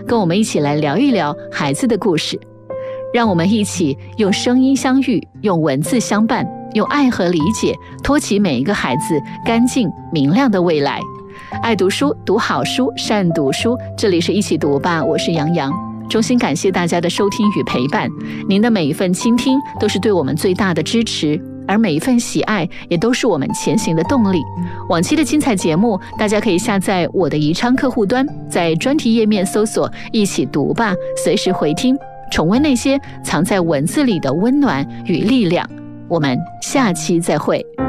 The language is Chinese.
跟我们一起来聊一聊孩子的故事。让我们一起用声音相遇，用文字相伴，用爱和理解托起每一个孩子干净明亮的未来。爱读书，读好书，善读书，这里是一起读吧，我是杨洋。衷心感谢大家的收听与陪伴，您的每一份倾听都是对我们最大的支持，而每一份喜爱也都是我们前行的动力。往期的精彩节目，大家可以下载我的宜昌客户端，在专题页面搜索一起读吧，随时回听，重温那些藏在文字里的温暖与力量。我们下期再会。